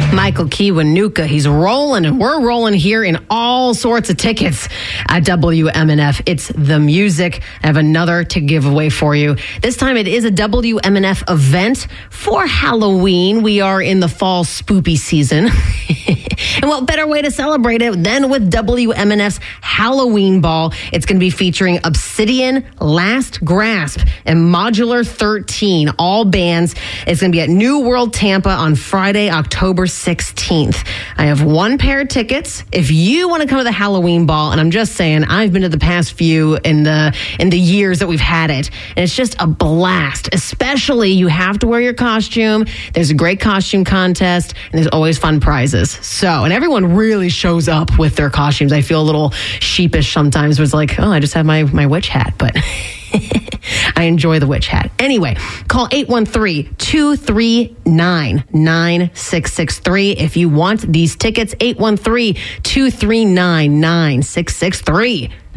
Michael Kiwanuka. He's rolling, and we're rolling here in all sorts of tickets at WMNF. It's the music. I have another to give away for you. This time it is a WMNF event for Halloween. We are in the fall spoopy season. And what better way to celebrate it than with WMNF's Halloween Ball? It's going to be featuring Obsidian, Last Grasp, and Modular 13, all bands. It's going to be at New World Tampa on Friday, October 16th. I have one pair of tickets. If you want to come to the Halloween Ball, and I'm just saying, I've been to the past few in the years that we've had it, and it's just a blast. Especially, you have to wear your costume. There's a great costume contest, and there's always fun prizes. So, and everyone really shows up with their costumes. I feel a little sheepish sometimes. It was like, oh, I just have my witch hat, but I enjoy the witch hat. Anyway, call 813-239-9663 if you want these tickets. 813-239-9663.